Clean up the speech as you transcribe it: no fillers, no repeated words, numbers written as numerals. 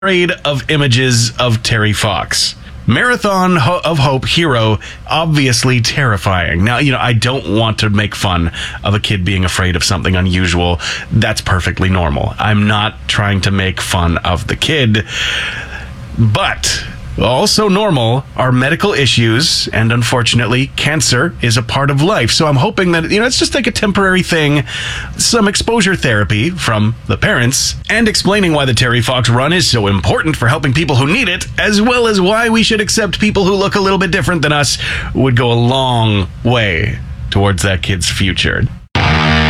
Afraid of images of Terry Fox. Marathon of Hope hero, obviously terrifying. Now, I don't want to make fun of a kid being afraid of something unusual. That's perfectly normal. I'm not trying to make fun of the kid. But also normal are medical issues, and unfortunately, cancer is a part of life. So I'm hoping that, it's just like a temporary thing, some exposure therapy from the parents, and explaining why the Terry Fox run is so important for helping people who need it, as well as why we should accept people who look a little bit different than us would go a long way towards that kid's future.